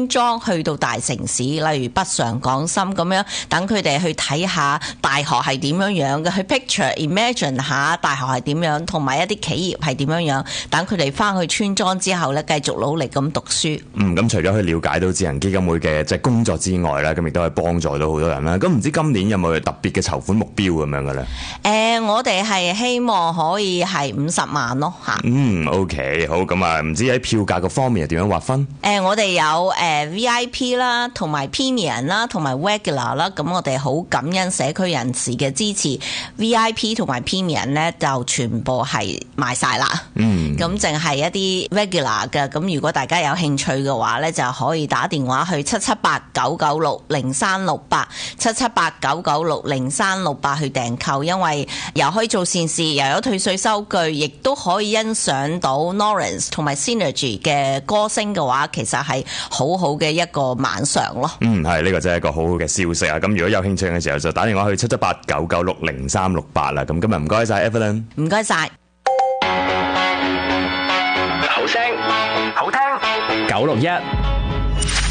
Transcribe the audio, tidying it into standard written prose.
村莊去到大城市，例如北上廣深咁樣，等佢哋去睇下大學係點樣樣嘅，去 imagine 下大學係點樣，同埋一啲企業係點樣樣，等佢哋翻去村莊之後咧，繼續努力咁讀書。 咁除咗去了解到智能基金會嘅即係工作之外咧，咁亦都係幫助到好多人啦。咁唔知今年有冇特別嘅籌款目標咁樣嘅咧？ 我哋係希望可以係50萬咯嚇。 OK， 好，咁啊，唔知喺票價個方面係點樣劃分？ 我哋有VIP 啦，同埋 Premium 啦，同埋 Regular 啦。咁我哋好感恩社區人士嘅支持。VIP 同埋 Premium 咧就全部係賣晒啦。咁淨係一啲 Regular 嘅。咁如果大家有興趣嘅話咧，就可以打電話去778-996-0368，778-996-0368去訂購，因為又可以做善事，又有退稅收據，亦都可以欣賞到 Lawrence 同埋 Synergy 嘅歌聲嘅話，其實係好好嘅一個晚上咯。 係，呢個真係一個好好嘅消息啊！咁如果有興趣嘅時候，就打電話去778-996-0368啦。咁今日唔該晒 Evelyn， 唔該晒。 好聲好聽961。